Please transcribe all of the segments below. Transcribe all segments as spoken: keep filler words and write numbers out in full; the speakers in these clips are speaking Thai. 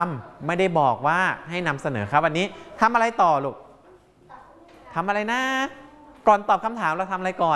ำไม่ได้บอกว่าให้นำเสนอครับวันนี้ทำอะไรต่อลูกทำอะไรนะก่อนตอบคำถามเราทำอะไรก่อน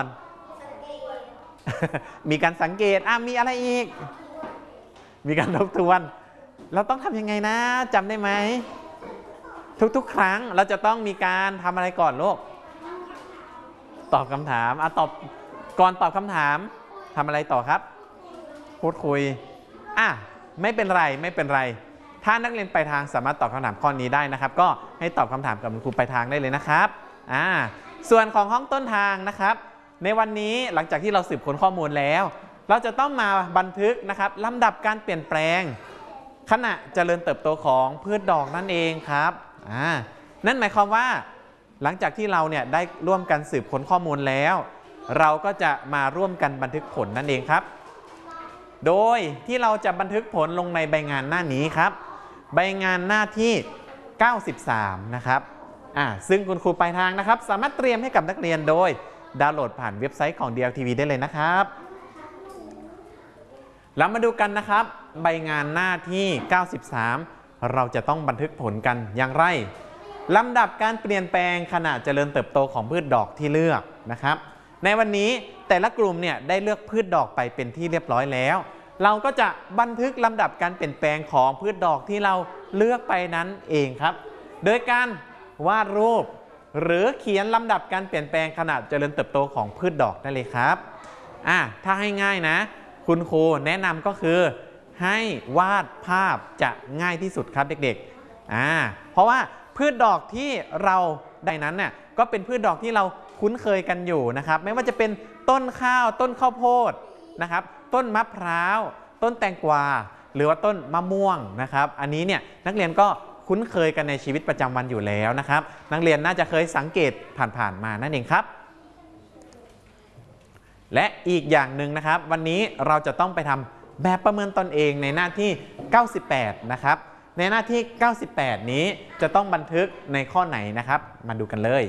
มีการสังเกตอ่ะมีอะไรอีกมีการทบทวนเราต้องทำยังไงนะจำได้ไหมทุกๆครั้งเราจะต้องมีการทำอะไรก่อนลูกตอบคำถามอ่ะตอบก่อนตอบคำถามทำอะไรต่อครับพูดคุยอ่ะไม่เป็นไรไม่เป็นไรถ้านักเรียนปลายทางสามารถตอบคำถามข้อนี้ได้นะครับก็ให้ตอบคำถามกับคุณครูปลายทางได้เลยนะครับอ่าส่วนของห้องต้นทางนะครับในวันนี้หลังจากที่เราสืบค้นข้อมูลแล้วเราจะต้องมาบันทึกนะครับลำดับการเปลี่ยนแปลงขณะเจริญเติบโตของพืชดอกนั่นเองครับอ่านั่นหมายความว่าหลังจากที่เราเนี่ยได้ร่วมกันสืบค้นข้อมูลแล้วเราก็จะมาร่วมกันบันทึกผลนั่นเองครับโดยที่เราจะบันทึกผลลงในใบงานหน้านี้ครับใบงานหน้าที่เก้าสิบสามนะครับอ่าซึ่งคุณครูปลายทางนะครับสามารถเตรียมให้กับนักเรียนโดยดาวน์โหลดผ่านเว็บไซต์ของ ดี แอล ที วี ได้เลยนะครับแล้วมาดูกันนะครับใบงานหน้าที่เก้าสิบสามเราจะต้องบันทึกผลกันอย่างไรลำดับการเปลี่ยนแปลงขณะเจริญเติบโตของพืชดอกที่เลือกนะครับในวันนี้แต่ละกลุ่มเนี่ยได้เลือกพืชดอกไปเป็นที่เรียบร้อยแล้วเราก็จะบันทึกลำดับการเปลี่ยนแปลงของพืชดอกที่เราเลือกไปนั้นเองครับโดยการวาดรูปหรือเขียนลำดับการเปลี่ยนแปลงขณะเจริญเติบโตของพืชดอกได้เลยครับอ่ะถ้าให้ง่ายนะคุณครูแนะนำก็คือให้วาดภาพจะง่ายที่สุดครับเด็กๆอ่าเพราะว่าพืชดอกที่เราได้นั้นเนี่ยก็เป็นพืชดอกที่เราคุ้นเคยกันอยู่นะครับไม่ว่าจะเป็นต้นข้าวต้นข้าวโพดนะครับต้นมะพร้าวต้นแตงกวาหรือว่าต้นมะม่วงนะครับอันนี้เนี่ยนักเรียนก็คุ้นเคยกันในชีวิตประจำวันอยู่แล้วนะครับนักเรียนน่าจะเคยสังเกตผ่านๆมานั่นเองครับและอีกอย่างหนึ่งนะครับวันนี้เราจะต้องไปทำแบบประเมินตนเองในหน้าที่เก้าสิบแปดนะครับในหน้าที่เก้าสิบแปดนี้จะต้องบันทึกในข้อไหนนะครับมาดูกันเลย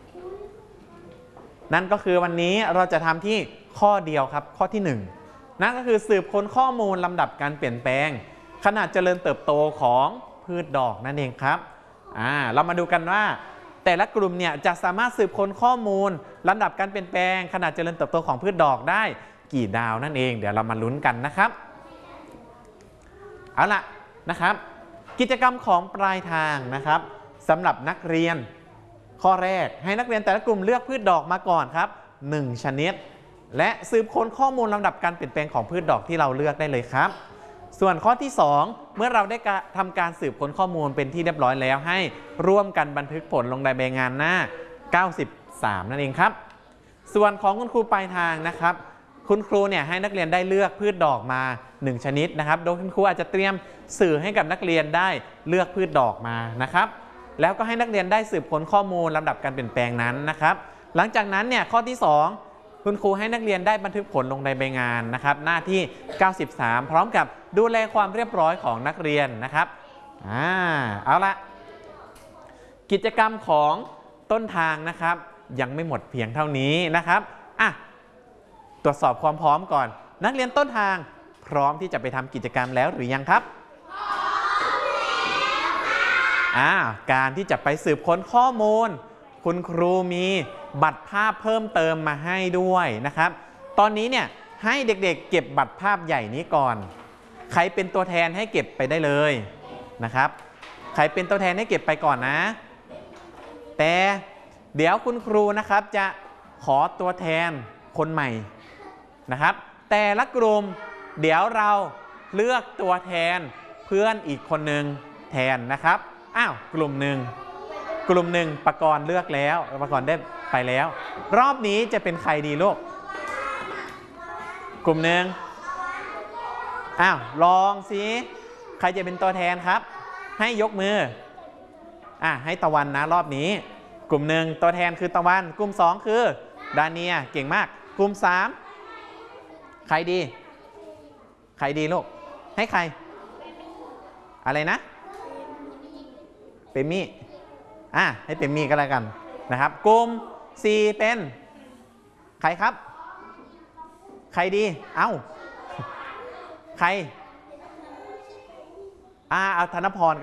นั่นก็คือวันนี้เราจะทำที่ข้อเดียวครับข้อที่หนึ่งนั่นก็คือสืบค้นข้อมูลลำดับการเปลี่ยนแปลงขณะเจริญเติบโตของพืชดอกนั่นเองครับอ่าเรามาดูกันว่าแต่ละกลุ่มเนี่ยจะสามารถสืบค้นข้อมูลลำดับการเปลี่ยนแปลงขณะเจริญเติบโตของพืชดอกได้กี่ดาวนั่นเองเดี๋ยวเรามาลุ้นกันนะครับเอาล่ะนะครับกิจกรรมของปลายทางนะครับสำหรับนักเรียนข้อแรกให้นักเรียนแต่ละกลุ่มเลือกพืชดอกมาก่อนครับหนึ่งชนิดและสืบค้นข้อมูลลำดับการเปลี่ยนแปลงของพืชดอกที่เราเลือกได้เลยครับส่วนข้อที่สองเมื่อเราได้ทำการสืบค้นข้อมูลเป็นที่เรียบร้อยแล้วให้ร่วมกันบันทึกผลลงในใบงานหน้าเก้าสิบสามนั่นเองครับส่วนของคุณครูปลายทางนะครับคุณครูเนี่ยให้นักเรียนได้เลือกพืชดอกมาหนึ่งชนิดนะครับโดยคุณครูอาจจะเตรียมสื่อให้กับนักเรียนได้เลือกพืชดอกมานะครับแล้วก็ให้นักเรียนได้สืบค้นข้อมูลลำดับการเปลี่ยนแปลงนั้นนะครับหลังจากนั้นเนี่ยข้อที่สองคุณครูให้นักเรียนได้บันทึกผลลงในใบงานนะครับหน้าที่เก้าสิบสามพร้อมกับดูแลความเรียบร้อยของนักเรียนนะครับอ่าเอาละกิจกรรมของต้นทางนะครับยังไม่หมดเพียงเท่านี้นะครับอ่ะตรวจสอบความพร้อมก่อนนักเรียนต้นทางพร้อมที่จะไปทำกิจกรรมแล้วหรือยังครับพร้อมแล้วค่ะอ่าการที่จะไปสืบค้นข้อมูลคุณครูมีบัตรภาพเพิ่มเติมมาให้ด้วยนะครับตอนนี้เนี่ยให้เด็กๆเก็บบัตรภาพใหญ่นี้ก่อนใครเป็นตัวแทนให้เก็บไปได้เลยนะครับใครเป็นตัวแทนให้เก็บไปก่อนนะแต่เดี๋ยวคุณครูนะครับจะขอตัวแทนคนใหม่นะครับแต่ละกลุ่มเดี๋ยวเราเลือกตัวแทนเพื่อนอีกคนหนึ่งแทนนะครับอ้าวกลุ่มหนึ่งกลุ่มหนึ่งประกรณ์เลือกแล้วประกรณ์ได้ไปแล้วรอบนี้จะเป็นใครดีลูกกลุ่มหนึ่งอ้าวลองสิใครจะเป็นตัวแทนครับให้ยกมืออ่ะให้ตะวันนะรอบนี้กลุ่มหนึ่งตัวแทนคือตะวันกลุ่มสองคือดาเนียเก่งมากกลุ่มสามใครดีใครดีลูกให้ใครอะไรนะเปมมี่อ่ะให้เปมมี่ก็แล้วกันนะครับกลุ่มสี่เป็นใครครับใครดีเอ้าใครอ่าเอาธนพร